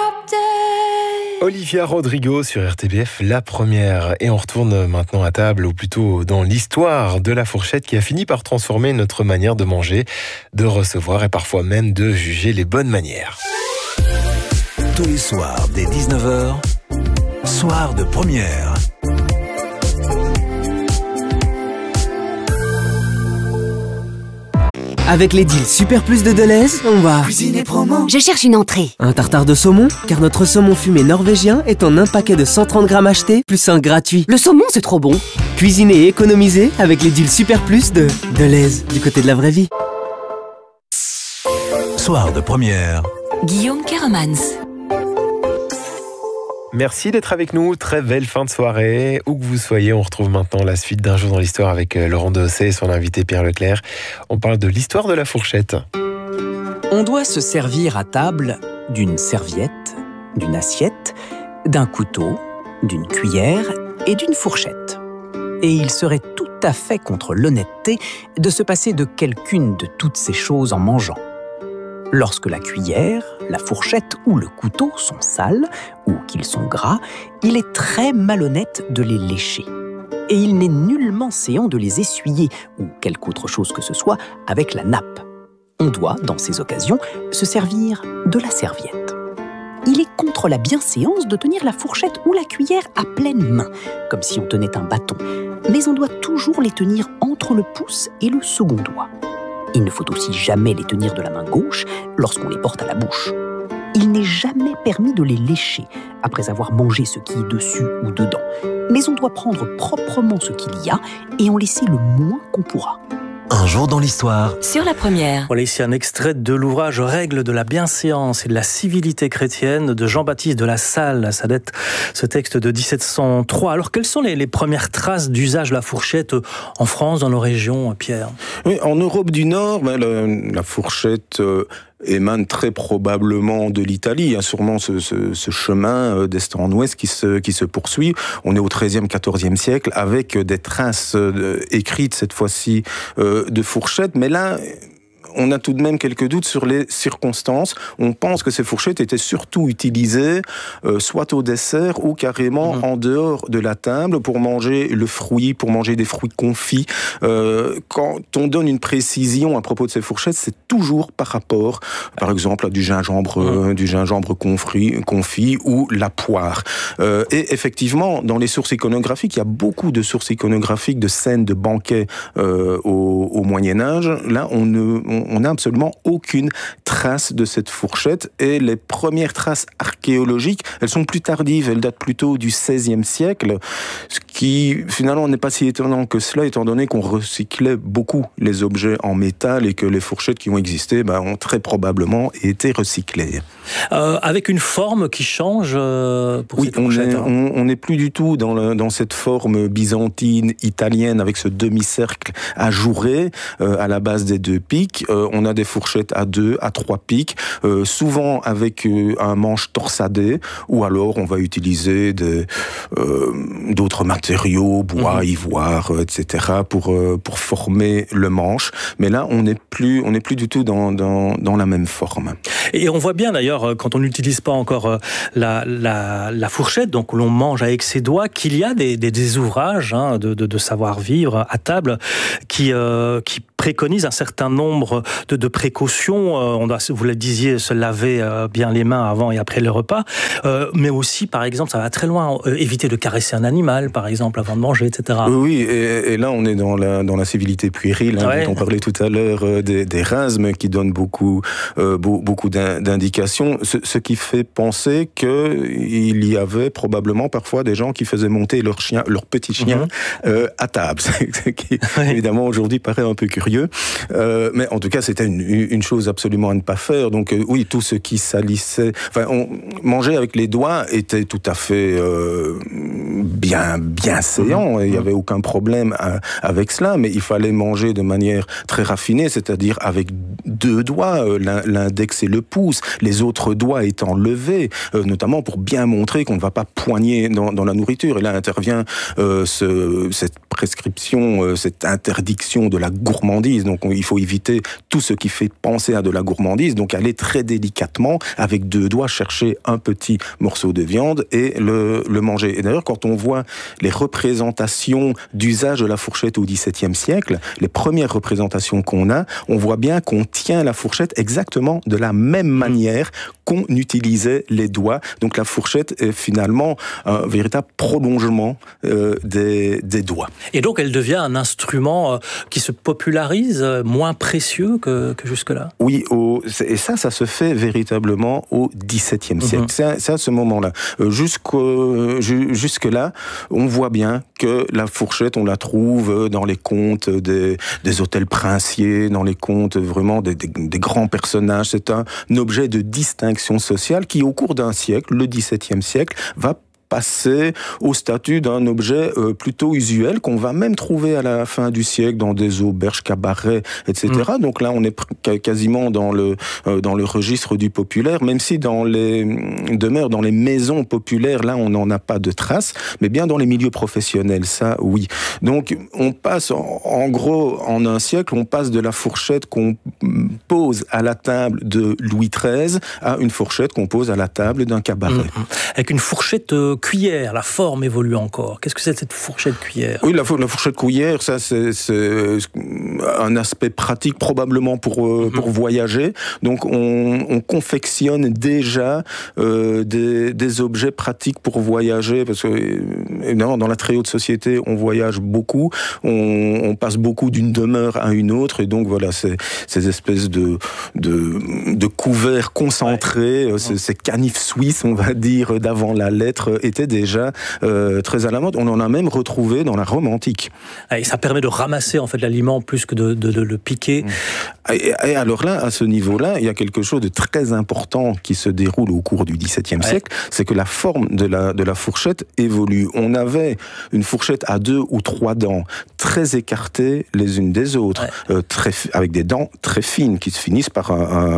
Olivia Rodrigo sur RTBF, la première. Et on retourne maintenant à table, ou plutôt dans l'histoire de la fourchette qui a fini par transformer notre manière de manger, de recevoir et parfois même de juger les bonnes manières. Tous les soirs, dès 19h, soir de première. Avec les deals Super Plus de Delhaize, on va cuisiner promo. Je cherche une entrée. Un tartare de saumon, car notre saumon fumé norvégien est en un paquet de 130 grammes acheté, plus un gratuit. Le saumon, c'est trop bon. Cuisiner et économiser avec les deals Super Plus de Delhaize, du côté de la vraie vie. Soir de première. Guillaume Kermans. Merci d'être avec nous, très belle fin de soirée. Où que vous soyez, on retrouve maintenant la suite d'un jour dans l'histoire avec Laurent Dehaussé et son invité Pierre Leclerc. On parle de l'histoire de la fourchette. On doit se servir à table d'une serviette, d'une assiette, d'un couteau, d'une cuillère et d'une fourchette. Et il serait tout à fait contre l'honnêteté de se passer de quelqu'une de toutes ces choses en mangeant. Lorsque la cuillère, la fourchette ou le couteau sont sales ou qu'ils sont gras, il est très malhonnête de les lécher. Et il n'est nullement séant de les essuyer ou quelque autre chose que ce soit avec la nappe. On doit, dans ces occasions, se servir de la serviette. Il est contre la bienséance de tenir la fourchette ou la cuillère à pleine main, comme si on tenait un bâton. Mais on doit toujours les tenir entre le pouce et le second doigt. Il ne faut aussi jamais les tenir de la main gauche lorsqu'on les porte à la bouche. Il n'est jamais permis de les lécher après avoir mangé ce qui est dessus ou dedans. Mais on doit prendre proprement ce qu'il y a et en laisser le moins qu'on pourra. Un jour dans l'histoire. Sur la première. Voilà ici un extrait de l'ouvrage Règles de la bienséance et de la civilité chrétienne de Jean-Baptiste de La Salle. Ça date, ce texte de 1703. Alors, quelles sont les premières traces d'usage de la fourchette en France, dans nos régions, Pierre ? Oui, en Europe du Nord, la fourchette émane très probablement de l'Italie. Il y a sûrement ce chemin d'est en ouest qui se poursuit. On est au XIIIe, XIVe siècle avec des traces écrites cette fois-ci de fourchettes. Mais là, on a tout de même quelques doutes sur les circonstances. On pense que ces fourchettes étaient surtout utilisées soit au dessert ou carrément en dehors de la table pour manger le fruit, pour manger des fruits confits. Quand on donne une précision à propos de ces fourchettes, c'est toujours par rapport, par exemple, à du gingembre confit ou la poire. Et effectivement, dans les sources iconographiques, il y a beaucoup de sources iconographiques de scènes de banquets au Moyen-Âge. Là, on n'a absolument aucune trace de cette fourchette, et les premières traces archéologiques, elles sont plus tardives, elles datent plutôt du XVIe siècle, ce qui finalement n'est pas si étonnant que cela, étant donné qu'on recyclait beaucoup les objets en métal et que les fourchettes qui ont existé ont très probablement été recyclées. Avec une forme qui change pour cette fourchette. On n'est plus du tout dans cette forme byzantine, italienne, avec ce demi-cercle ajouré à la base des deux pics. On a des fourchettes à 2, à 3 pics, souvent avec un manche torsadé, ou alors on va utiliser d'autres matériaux, bois, ivoire, etc., pour former le manche. Mais là, on n'est plus du tout dans la même forme. Et on voit bien d'ailleurs, quand on n'utilise pas encore la fourchette, donc l'on mange avec ses doigts, qu'il y a des ouvrages de savoir-vivre à table qui préconisent un certain nombre de précautions. On doit, vous le disiez, se laver bien les mains avant et après le repas, mais aussi, par exemple, ça va très loin, éviter de caresser un animal, par exemple, avant de manger, etc. Oui, et là, on est dans la civilité puérile, dont on parlait tout à l'heure, des rasmes qui donnent beaucoup d'indications, ce qui fait penser qu'il y avait probablement parfois des gens qui faisaient monter leur petit chien à table, ce qui évidemment aujourd'hui paraît un peu curieux, mais en tout cas c'était une chose absolument à ne pas faire. Donc oui, tout ce qui salissait, manger avec les doigts était tout à fait bien séant, il n'y avait aucun problème avec cela, mais il fallait manger de manière très raffinée, c'est-à-dire avec 2 doigts, l'index et le pouce, les autres doigts étant levés, notamment pour bien montrer qu'on ne va pas poigner dans la nourriture. Et là intervient cette prescription, cette interdiction de la gourmandise gourmandise. Donc il faut éviter tout ce qui fait penser à de la gourmandise. Donc aller très délicatement, avec 2 doigts, chercher un petit morceau de viande et le manger. Et d'ailleurs, quand on voit les représentations d'usage de la fourchette au XVIIe siècle, les premières représentations qu'on a, on voit bien qu'on tient la fourchette exactement de la même manière qu'on utilisait les doigts. Donc la fourchette est finalement un véritable prolongement des doigts. Et donc elle devient un instrument qui se popularise, moins précieux que jusque-là. Oui, et ça se fait véritablement au XVIIe siècle. C'est à ce moment-là. Jusque-là, on voit bien que la fourchette, on la trouve dans les contes des hôtels princiers, dans les contes vraiment des grands personnages. C'est un objet de distinction sociale qui, au cours d'un siècle, le XVIIe siècle, va passer au statut d'un objet plutôt usuel qu'on va même trouver à la fin du siècle dans des auberges, cabarets, etc. Donc là, on est quasiment dans le registre du populaire, même si dans les demeures, dans les maisons populaires, là, on n'en a pas de traces, mais bien dans les milieux professionnels, ça, oui. Donc, on passe, en gros, en un siècle, on passe de la fourchette qu'on pose à la table de Louis XIII à une fourchette qu'on pose à la table d'un cabaret. Avec une fourchette cuillère, la forme évolue encore. Qu'est-ce que c'est cette fourchette cuillère ? Oui, la fourchette cuillère, ça c'est un aspect pratique probablement pour voyager. Donc on confectionne déjà des objets pratiques pour voyager, parce que évidemment dans la très haute société on voyage beaucoup, on passe beaucoup d'une demeure à une autre, et donc voilà, ces espèces de couverts concentrés, ces canifs suisses, on va dire, d'avant la lettre, était déjà très à la mode. On en a même retrouvé dans la Rome antique. Et ça permet de ramasser en fait l'aliment plus que de le piquer. Et alors là, à ce niveau-là, il y a quelque chose de très important qui se déroule au cours du XVIIe siècle, c'est que la forme de la fourchette évolue. On avait une fourchette à 2 ou 3 dents, très écartées les unes des autres, avec des dents très fines qui se finissent par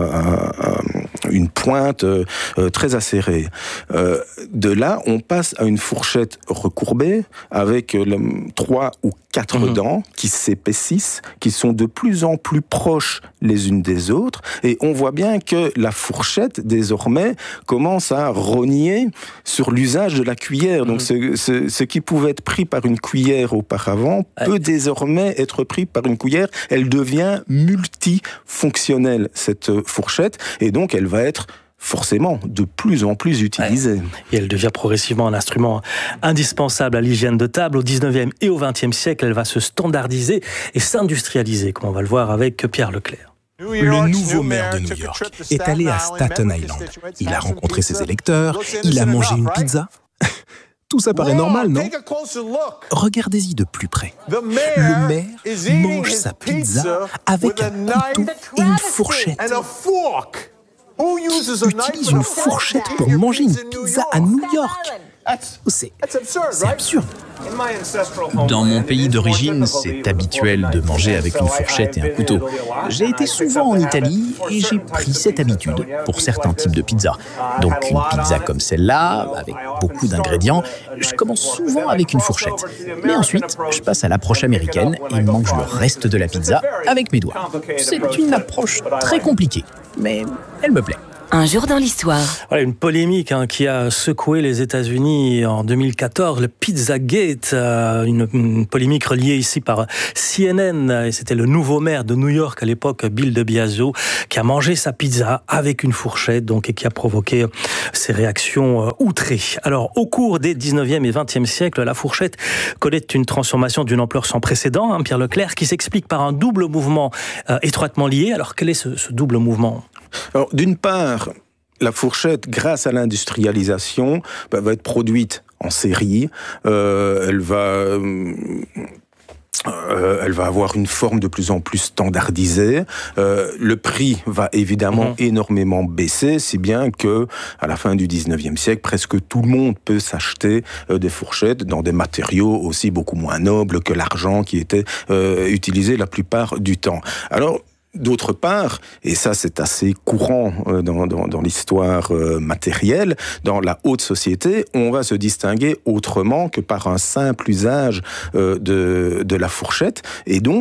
une pointe très acérée. De là, on passe à une fourchette recourbée avec 3 ou 4 dents qui s'épaississent, qui sont de plus en plus proches les unes des autres, et on voit bien que la fourchette, désormais, commence à rogner sur l'usage de la cuillère. Donc ce qui pouvait être pris par une cuillère auparavant peut désormais être pris par une cuillère. Elle devient multifonctionnelle, cette fourchette, et donc elle va être forcément de plus en plus utilisée. Et elle devient progressivement un instrument indispensable à l'hygiène de table. Au 19e et au 20e siècle, elle va se standardiser et s'industrialiser, comme on va le voir avec Pierre Leclerc. Le nouveau maire de New York est allé à Staten Island. Il a rencontré ses électeurs, il a mangé une pizza. Tout ça paraît normal, non ? Regardez-y de plus près. Le maire mange sa pizza avec un couteau et une fourchette. Utilise une fourchette pour manger une pizza à New York. C'est absurde. Dans mon pays d'origine, c'est habituel de manger avec une fourchette et un couteau. J'ai été souvent en Italie et j'ai pris cette habitude pour certains types de pizzas. Donc une pizza comme celle-là, avec beaucoup d'ingrédients, je commence souvent avec une fourchette. Mais ensuite, je passe à l'approche américaine et mange le reste de la pizza avec mes doigts. C'est une approche très compliquée, mais elle me plaît. Un jour dans l'histoire. Voilà une polémique qui a secoué les États-Unis en 2014, le Pizzagate, une polémique reliée ici par CNN, et c'était le nouveau maire de New York à l'époque, Bill de Blasio, qui a mangé sa pizza avec une fourchette, donc, et qui a provoqué ces réactions outrées. Alors, au cours des 19e et 20e siècles, la fourchette connaît une transformation d'une ampleur sans précédent, Pierre Leclerc, qui s'explique par un double mouvement étroitement lié. Alors, quel est ce double mouvement ? Alors, d'une part, la fourchette, grâce à l'industrialisation, va être produite en série. Elle va avoir une forme de plus en plus standardisée. Le prix va évidemment énormément baisser, si bien que à la fin du 19e siècle, presque tout le monde peut s'acheter des fourchettes dans des matériaux aussi beaucoup moins nobles que l'argent qui était utilisé la plupart du temps. Alors, d'autre part, et ça c'est assez courant dans l'histoire matérielle, dans la haute société, on va se distinguer autrement que par un simple usage de la fourchette, et donc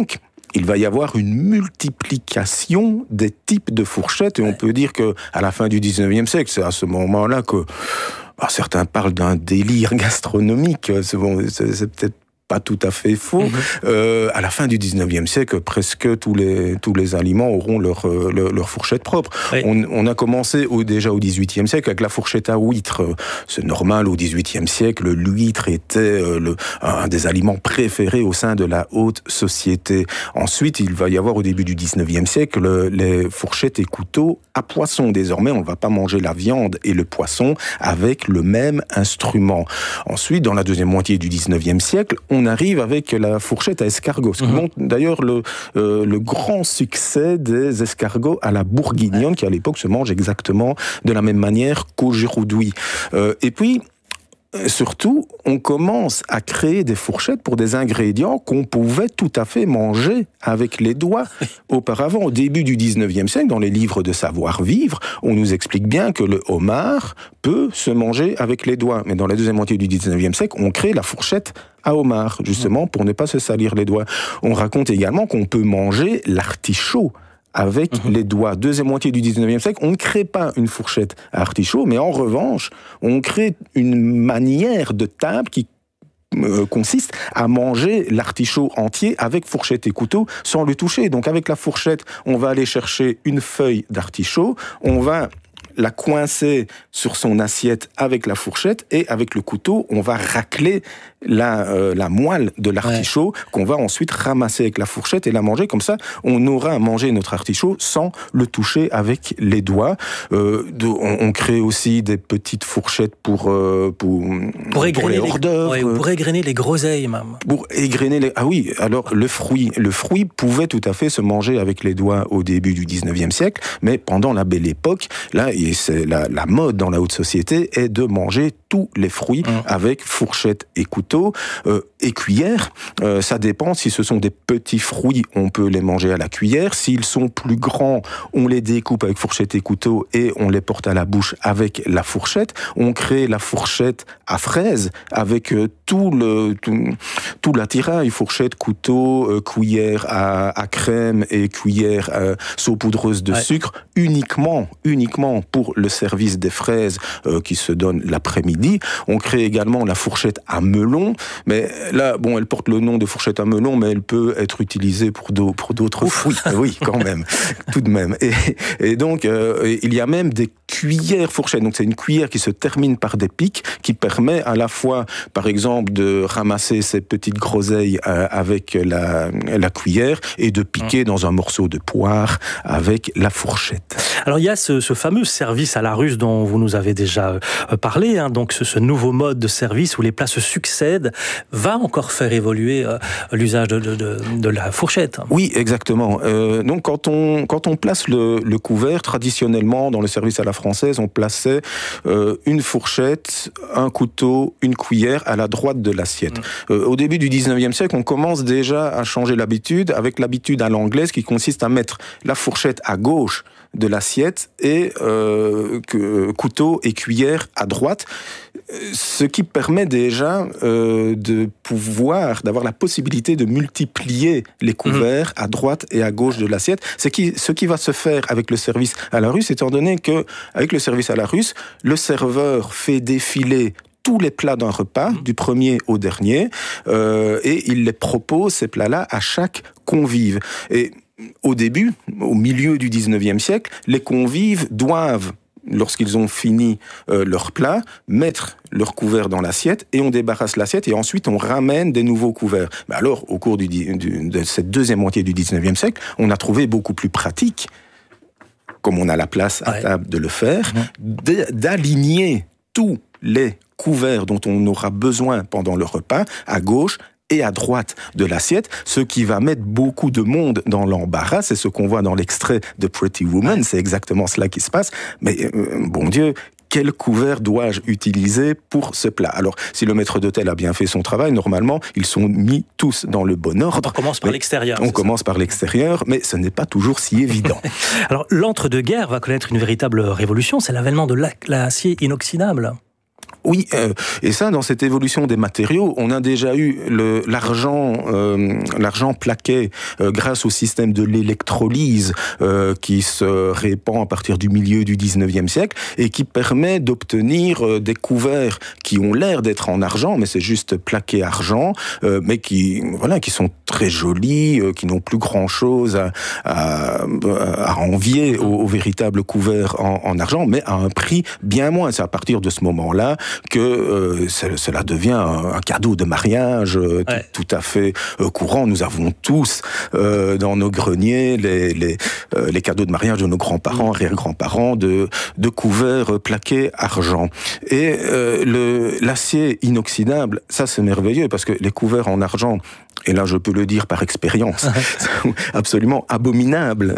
il va y avoir une multiplication des types de fourchettes, et on peut dire que à la fin du 19e siècle, c'est à ce moment-là que certains parlent d'un délire gastronomique. C'est peut-être pas tout à fait faux. À la fin du 19e siècle, presque tous les aliments auront leur fourchette propre. Oui. On a commencé déjà au 18e siècle avec la fourchette à huître. C'est normal, au 18e siècle, l'huître était un des aliments préférés au sein de la haute société. Ensuite, il va y avoir au début du 19e siècle les fourchettes et couteaux à poisson. Désormais, on ne va pas manger la viande et le poisson avec le même instrument. Ensuite, dans la deuxième moitié du 19e siècle, on arrive avec la fourchette à escargot. Ce qui montre d'ailleurs le grand succès des escargots à la bourguignonne, qui à l'époque se mange exactement de la même manière qu'aujourd'hui. Et puis, surtout, on commence à créer des fourchettes pour des ingrédients qu'on pouvait tout à fait manger avec les doigts. Auparavant, au début du 19e siècle, dans les livres de savoir-vivre, on nous explique bien que le homard peut se manger avec les doigts. Mais dans la deuxième moitié du 19e siècle, on crée la fourchette à homard, justement, pour ne pas se salir les doigts. On raconte également qu'on peut manger l'artichaut avec les doigts. Deuxième moitié du 19e siècle, on ne crée pas une fourchette à artichaut, mais en revanche, on crée une manière de table qui consiste à manger l'artichaut entier avec fourchette et couteau sans le toucher. Donc avec la fourchette, on va aller chercher une feuille d'artichaut, on va la coincer sur son assiette avec la fourchette, et avec le couteau, on va racler la moelle de l'artichaut qu'on va ensuite ramasser avec la fourchette et la manger. Comme ça, on aura à manger notre artichaut sans le toucher avec les doigts. On crée aussi des petites fourchettes pour les hors d'œuvre. Pour égrener les groseilles, même. Pour égrener les... Ah oui, alors le fruit pouvait tout à fait se manger avec les doigts au début du 19e siècle, mais pendant la Belle Époque, là, c'est la mode dans la haute société est de manger tous les fruits avec fourchette et couteau et cuillère. Ça dépend. Si ce sont des petits fruits, on peut les manger à la cuillère. S'ils sont plus grands, on les découpe avec fourchette et couteau et on les porte à la bouche avec la fourchette. On crée la fourchette à fraises avec tout l'attirail, fourchette, couteau, cuillère à crème et cuillère saupoudreuse de sucre, uniquement pour le service des fraises qui se donne l'après-midi. On crée également la fourchette à melon, mais là, bon, elle porte le nom de fourchette à melon, mais elle peut être utilisée pour d'autres fruits. Oui, quand même, tout de même. Et donc, il y a même des cuillères fourchettes. Donc, c'est une cuillère qui se termine par des pics, qui permet à la fois, par exemple, de ramasser ces petites groseilles avec la cuillère et de piquer dans un morceau de poire avec la fourchette. Alors, il y a ce fameux service à la russe dont vous nous avez déjà parlé, hein, donc ce nouveau mode de service où les plats se succèdent, va encore faire évoluer l'usage de la fourchette. Oui, exactement. Donc quand on place le couvert, traditionnellement dans le service à la française, on plaçait une fourchette, un couteau, une cuillère à la droite de l'assiette. Au début du 19e siècle, on commence déjà à changer l'habitude, avec l'habitude à l'anglaise qui consiste à mettre la fourchette à gauche de l'assiette et couteau et cuillère à droite, ce qui permet déjà d'avoir la possibilité de multiplier les couverts à droite et à gauche de l'assiette. Ce qui va se faire avec le service à la russe, étant donné que avec le service à la russe, le serveur fait défiler tous les plats d'un repas, du premier au dernier, et il les propose, ces plats-là, à chaque convive. Et au début, au milieu du 19e siècle, les convives doivent, lorsqu'ils ont fini leur plat, mettre leur couvert dans l'assiette et on débarrasse l'assiette et ensuite on ramène des nouveaux couverts. Mais alors, au cours de cette deuxième moitié du 19e siècle, on a trouvé beaucoup plus pratique, comme on a la place à table de le faire, d'aligner tous les couverts dont on aura besoin pendant le repas à gauche et à droite de l'assiette, ce qui va mettre beaucoup de monde dans l'embarras. C'est ce qu'on voit dans l'extrait de Pretty Woman, c'est exactement cela qui se passe. Mais bon Dieu, quel couvert dois-je utiliser pour ce plat? Alors, si le maître d'hôtel a bien fait son travail, normalement, ils sont mis tous dans le bon ordre. On commence par l'extérieur. On commence par l'extérieur, mais ce n'est pas toujours si évident. Alors, l'entre-deux-guerres va connaître une véritable révolution, c'est l'avènement de l'acier inoxydable. Oui, et ça, dans cette évolution des matériaux, on a déjà eu l'argent plaqué grâce au système de l'électrolyse qui se répand à partir du milieu du 19e siècle et qui permet d'obtenir des couverts qui ont l'air d'être en argent, mais c'est juste plaqué argent, mais qui sont très jolis, qui n'ont plus grand-chose à envier aux véritables couverts en argent, mais à un prix bien moins. C'est à partir de ce moment-là que cela devient un cadeau de mariage tout à fait courant. Nous avons tous dans nos greniers les cadeaux de mariage de nos grands-parents, arrière-grands-parents, de couverts plaqués argent. Et l'acier inoxydable, ça c'est merveilleux parce que les couverts en argent, et là je peux le dire par expérience, sont absolument abominables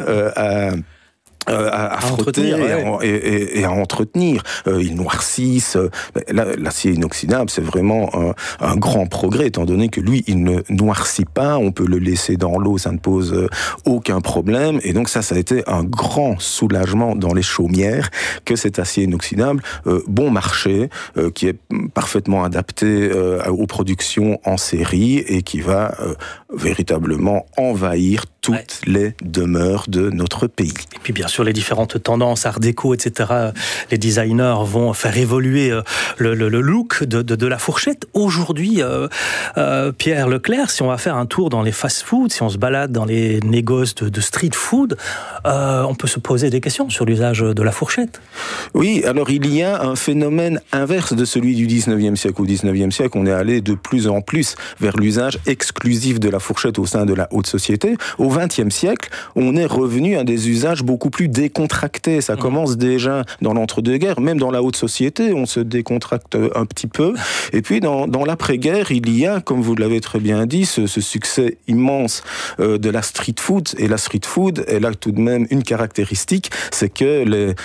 à frotter et à entretenir. Ils noircissent. L'acier inoxydable, c'est vraiment un grand progrès, étant donné que lui, il ne noircit pas. On peut le laisser dans l'eau, ça ne pose aucun problème. Et donc ça a été un grand soulagement dans les chaumières que cet acier inoxydable, bon marché, qui est parfaitement adapté aux productions en série et qui va véritablement envahir toutes les demeures de notre pays. Et puis bien sûr les différentes tendances art déco, etc. Les designers vont faire évoluer le look de la fourchette. Aujourd'hui, Pierre Leclerc, si on va faire un tour dans les fast-foods, si on se balade dans les négoces de street food, on peut se poser des questions sur l'usage de la fourchette. Oui, alors il y a un phénomène inverse de celui du 19e siècle. Au 19e siècle, on est allé de plus en plus vers l'usage exclusif de la fourchette au sein de la haute société. Au XXe siècle, on est revenu à des usages beaucoup plus décontractés. Ça commence déjà dans l'entre-deux-guerres, même dans la haute société, on se décontracte un petit peu. Et puis dans l'après-guerre, il y a, comme vous l'avez très bien dit, ce succès immense de la street food. Et la street food, elle a tout de même une caractéristique, c'est que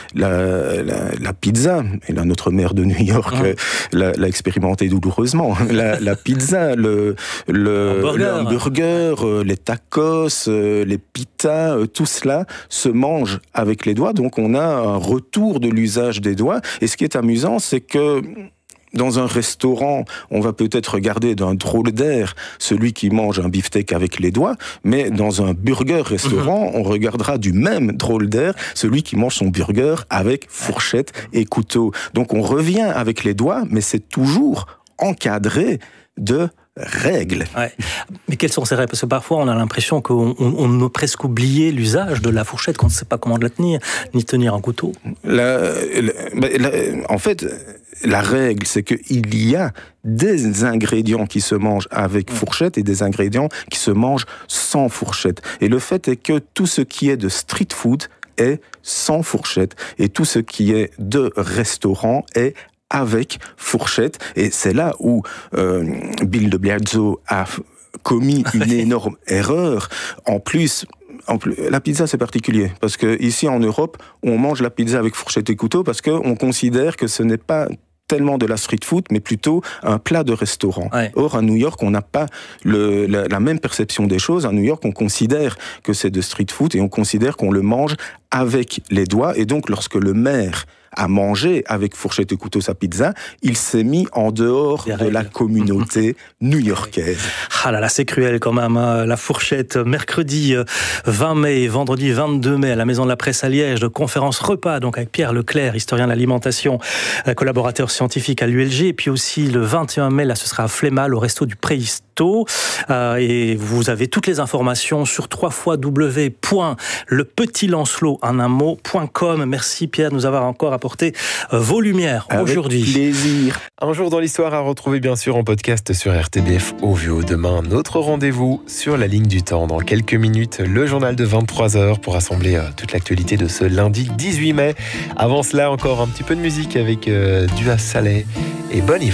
la pizza, et là notre maire de New York l'a expérimenté douloureusement, la pizza, le hamburger, les tacos, les pitas, tout cela se mange avec les doigts. Donc on a un retour de l'usage des doigts. Et ce qui est amusant, c'est que dans un restaurant, on va peut-être regarder d'un drôle d'air celui qui mange un beefsteak avec les doigts, mais dans un burger-restaurant, on regardera du même drôle d'air celui qui mange son burger avec fourchette et couteau. Donc on revient avec les doigts, mais c'est toujours encadré de règles. Ouais. Mais quelles sont ces règles? Parce que parfois on a l'impression qu'on a presque oublié l'usage de la fourchette, qu'on ne sait pas comment la tenir, ni tenir un couteau. En fait, la règle, c'est qu'il y a des ingrédients qui se mangent avec fourchette et des ingrédients qui se mangent sans fourchette. Et le fait est que tout ce qui est de street food est sans fourchette et tout ce qui est de restaurant est avec fourchette. Et c'est là où Bill de Blasio a commis une énorme erreur. En plus, la pizza, c'est particulier. Parce que ici, en Europe, on mange la pizza avec fourchette et couteau parce qu'on considère que ce n'est pas tellement de la street food, mais plutôt un plat de restaurant. Ouais. Or, à New York, on n'a pas la même perception des choses. À New York, on considère que c'est de street food et on considère qu'on le mange avec les doigts. Et donc, lorsque le maire a mangé avec fourchette et couteau sa pizza, il s'est mis en dehors de la communauté new-yorkaise. Ah là là, c'est cruel quand même. La fourchette, mercredi 20 mai et vendredi 22 mai à la Maison de la Presse à Liège, de conférence repas donc avec Pierre Leclerc, historien de l'alimentation, collaborateur scientifique à l'ULG. Et puis aussi le 21 mai, là ce sera à Flémal, au resto du Préhisto. Et vous avez toutes les informations sur www.lepetitlancelot.com. Merci Pierre de nous avoir encore apporté vos lumières aujourd'hui. Avec plaisir. Un jour dans l'histoire à retrouver bien sûr en podcast sur RTBF Audio. Demain, notre rendez-vous sur la ligne du temps. Dans quelques minutes, le journal de 23h pour rassembler toute l'actualité de ce lundi 18 mai. Avant cela, encore un petit peu de musique avec Dua Saleh et Bon Iver.